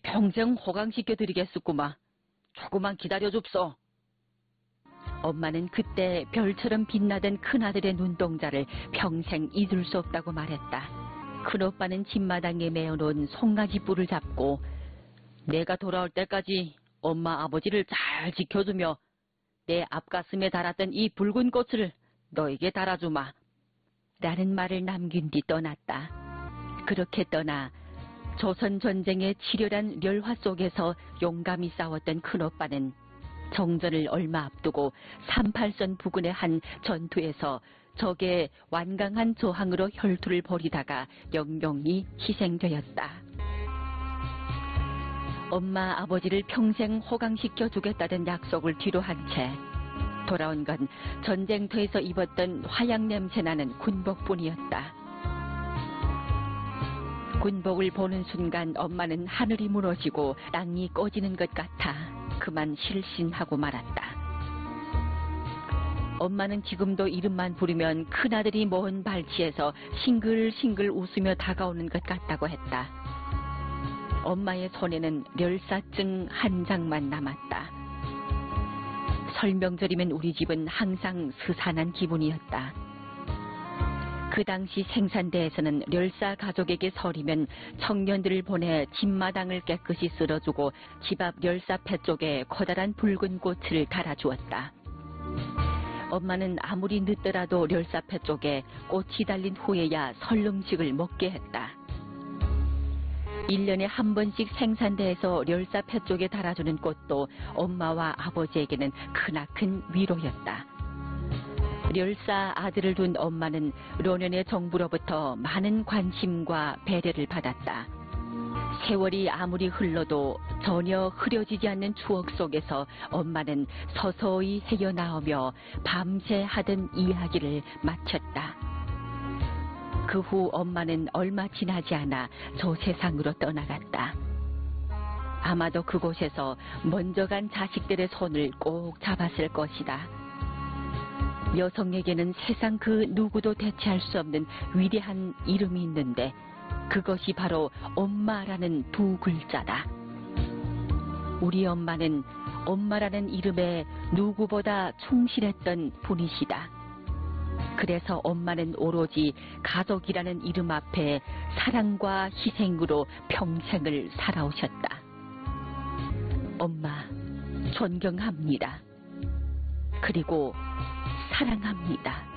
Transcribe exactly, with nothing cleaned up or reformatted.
평생 호강시켜드리겠수구마. 조금만 기다려줍소. 엄마는 그때 별처럼 빛나던 큰아들의 눈동자를 평생 잊을 수 없다고 말했다. 큰오빠는 집마당에 메어놓은 송아지 뿔을 잡고 내가 돌아올 때까지 엄마 아버지를 잘 지켜주며 내 앞가슴에 달았던 이 붉은 꽃을 너에게 달아주마. 라는 말을 남긴 뒤 떠났다. 그렇게 떠나 조선전쟁의 치열한 멸화 속에서 용감히 싸웠던 큰오빠는 정전을 얼마 앞두고 삼팔선 부근의 한 전투에서 적의 완강한 저항으로 혈투를 벌이다가 영영이 희생되었다. 엄마 아버지를 평생 호강시켜 주겠다던 약속을 뒤로 한 채 돌아온 건 전쟁터에서 입었던 화약 냄새나는 군복뿐이었다. 군복을 보는 순간 엄마는 하늘이 무너지고 땅이 꺼지는 것 같아 그만 실신하고 말았다. 엄마는 지금도 이름만 부르면 큰아들이 모은 발치에서 싱글싱글 웃으며 다가오는 것 같다고 했다. 엄마의 손에는 멸사증 한 장만 남았다. 설명절이면 우리 집은 항상 스산한 기분이었다. 그 당시 생산대에서는 멸사 가족에게 설이면 청년들을 보내 집마당을 깨끗이 쓸어주고 집 앞 멸사패 쪽에 커다란 붉은 꽃을 달아주었다. 엄마는 아무리 늦더라도 멸사패 쪽에 꽃이 달린 후에야 설 음식을 먹게 했다. 일 년에 한 번씩 생산대에서 멸사패 쪽에 달아주는 꽃도 엄마와 아버지에게는 크나큰 위로였다. 멸사 아들을 둔 엄마는 노년의 정부로부터 많은 관심과 배려를 받았다. 세월이 아무리 흘러도 전혀 흐려지지 않는 추억 속에서 엄마는 서서히 헤어나오며 밤새 하던 이야기를 마쳤다. 그 후 엄마는 얼마 지나지 않아 저 세상으로 떠나갔다. 아마도 그곳에서 먼저 간 자식들의 손을 꼭 잡았을 것이다. 여성에게는 세상 그 누구도 대체할 수 없는 위대한 이름이 있는데 그것이 바로 엄마라는 두 글자다. 우리 엄마는 엄마라는 이름에 누구보다 충실했던 분이시다. 그래서 엄마는 오로지 가족이라는 이름 앞에 사랑과 희생으로 평생을 살아오셨다. 엄마, 존경합니다. 그리고 사랑합니다.